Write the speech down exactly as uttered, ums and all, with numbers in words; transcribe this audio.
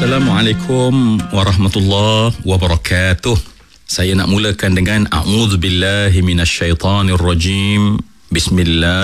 Assalamualaikum warahmatullahi wabarakatuh. Saya nak mulakan dengan a'udzubillahi minasyaitanirrajim. Bismillah.